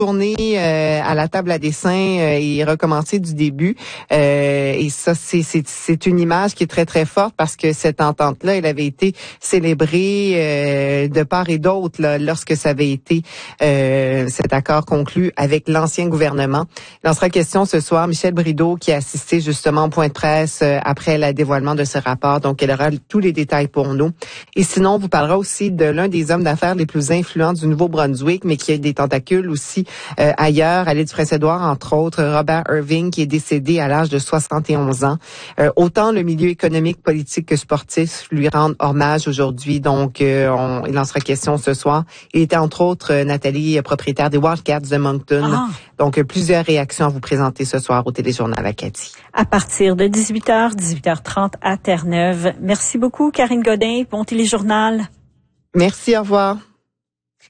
retourner à la table à dessin et recommencer du début. Et ça, c'est une image qui est très, très forte parce que cette entente-là, elle avait été célébrée de part et d'autre là, lorsque ça avait été cet accord conclu avec l'ancien gouvernement. Il en sera question ce soir. Michel Brideau qui a assisté justement au point de presse après le dévoilement de ce rapport. Donc, elle aura tous les détails pour nous. Et sinon, on vous parlera aussi de l'un des hommes d'affaires les plus influents du Nouveau-Brunswick, mais qui a des tentacules aussi ailleurs, à l'île du Prince-Édouard, entre autres, Robert Irving, qui est décédé à l'âge de 71 ans. Autant le milieu économique, politique que sportif lui rendent hommage aujourd'hui. Donc, il en sera question ce soir. Il était entre autres, Nathalie, propriétaire des Wildcats de Moncton. Ah. Donc, plusieurs réactions à vous présenter ce soir au Téléjournal à Cathy. À partir de 18h, 18h30 à Terre-Neuve. Merci beaucoup, Karine Godin. Bon Téléjournal. Merci, au revoir.